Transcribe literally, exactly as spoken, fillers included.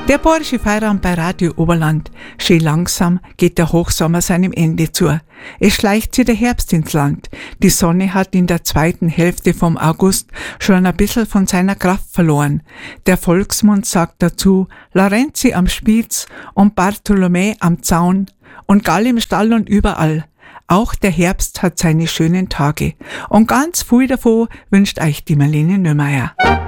Der Bayerische Feierabend bei Radio Oberland. Schön langsam geht der Hochsommer seinem Ende zu. Es schleicht sich der Herbst ins Land. Die Sonne hat in der zweiten Hälfte vom August schon ein bisschen von seiner Kraft verloren. Der Volksmund sagt dazu Larenzi am Spitz und Bartholomä am Zaun und Gall im Stall und überall. Auch der Herbst hat seine schönen Tage. Und ganz viel davon wünscht euch die Marlene Nömeier.